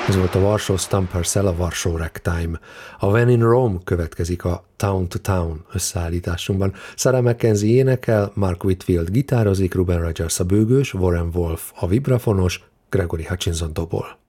Ez volt a Warsaw Stomp Herself, a Warsaw Ragtime. A When in Rome következik a Town to Town összeállításunkban. Sarah McKenzie énekel, Mark Whitfield gitározik, Ruben Rogers a bőgős, Warren Wolf a vibrafonos, Gregory Hutchinson dobol.